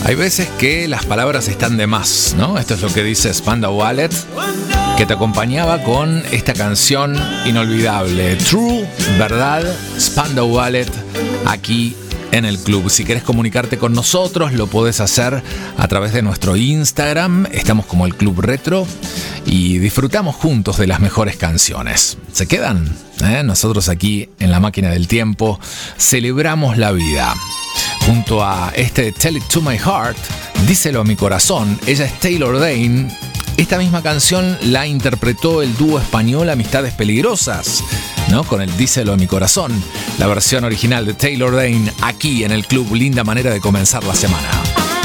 Hay veces que las palabras están de más, ¿no? Esto es lo que dice Spandau Ballet, que te acompañaba con esta canción inolvidable, True, ¿verdad? Spandau Ballet, aquí en el club. Si querés comunicarte con nosotros, lo podés hacer a través de nuestro Instagram. Estamos como el Club Retro y disfrutamos juntos de las mejores canciones. ¿Se quedan? Nosotros aquí en la máquina del tiempo celebramos la vida. Junto a este Tell It To My Heart, Díselo a mi corazón, ella es Taylor Dayne. Esta misma canción la interpretó el dúo español Amistades Peligrosas, ¿no? Con el Díselo a mi corazón, la versión original de Taylor Dayne aquí en el club. Linda manera de comenzar la semana.